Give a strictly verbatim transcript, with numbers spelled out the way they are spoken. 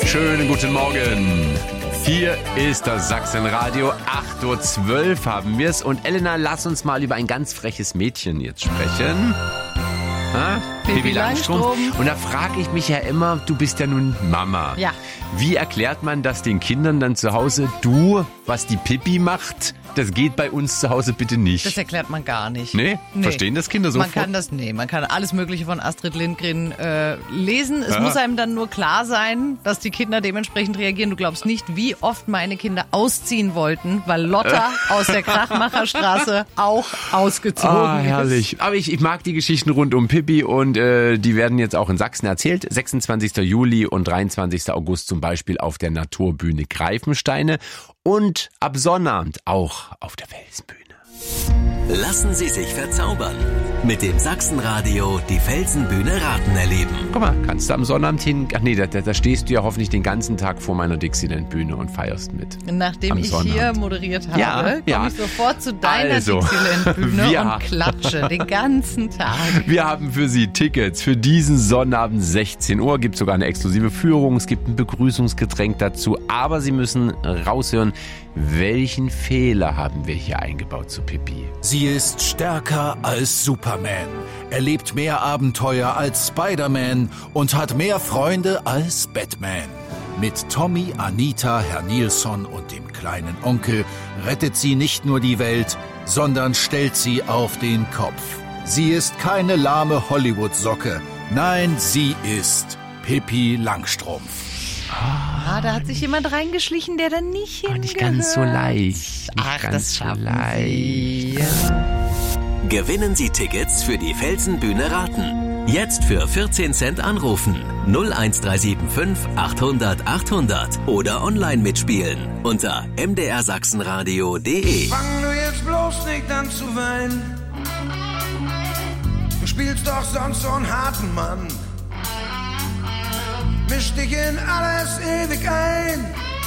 Schönen guten Morgen. Hier ist das Sachsenradio. acht Uhr zwölf haben wir es. Und Elena, lass uns mal über ein ganz freches Mädchen jetzt sprechen. Ha? Pippi Langstrumpf. Und da frage ich mich ja immer, du bist ja nun Mama. Ja. Wie erklärt man das den Kindern dann zu Hause? Du, was die Pippi macht, das geht bei uns zu Hause bitte nicht. Das erklärt man gar nicht. Nee? nee. Verstehen das Kinder sofort? Man kann das, nee, man kann alles Mögliche von Astrid Lindgren äh, lesen. Es ja. muss einem dann nur klar sein, dass die Kinder dementsprechend reagieren. Du glaubst nicht, wie oft meine Kinder ausziehen wollten, weil Lotta aus der Krachmacherstraße auch ausgezogen ah, ist. Herrlich. Aber ich, ich mag die Geschichten rund um Pippi und äh, die werden jetzt auch in Sachsen erzählt. sechsundzwanzigster Juli und dreiundzwanzigster August zum Beispiel auf der Naturbühne Greifensteine und ab Sonnabend auch auf der Felsenbühne. Lassen Sie sich verzaubern. Mit dem Sachsenradio die Felsenbühne Raten erleben. Guck mal, kannst du am Sonnabend hin... Ach nee, da, da stehst du ja hoffentlich den ganzen Tag vor meiner Dixieland-Bühne und feierst mit. Nachdem am ich Sonnabend. hier moderiert habe, ja, komme ja. ich sofort zu deiner also, Dixieland-Bühne und klatsche den ganzen Tag. Wir haben für Sie Tickets für diesen Sonnabend sechzehn Uhr. Gibt sogar eine exklusive Führung. Es gibt ein Begrüßungsgetränk dazu. Aber Sie müssen raushören, welchen Fehler haben wir hier eingebaut zu Pippi? Sie ist stärker als Superman, erlebt mehr Abenteuer als Spider-Man und hat mehr Freunde als Batman. Mit Tommy, Anita, Herr Nilsson und dem kleinen Onkel rettet sie nicht nur die Welt, sondern stellt sie auf den Kopf. Sie ist keine lahme Hollywood-Socke. Nein, sie ist Pippi Langstrumpf. Ah, da hat sich jemand reingeschlichen, der dann nicht hingehört. Nicht ganz so leicht. Nicht Ach, ganz das so schaffen leicht. Sie. Gewinnen Sie Tickets für die Felsenbühne Raten. Jetzt für vierzehn Cent anrufen. null eins drei sieben fünf achthundert achthundert oder online mitspielen unter m d r sachsenradio punkt d e. Fang du jetzt bloß nicht an zu weinen. Du spielst doch sonst so einen harten Mann. Misch dich in alles ewig ein.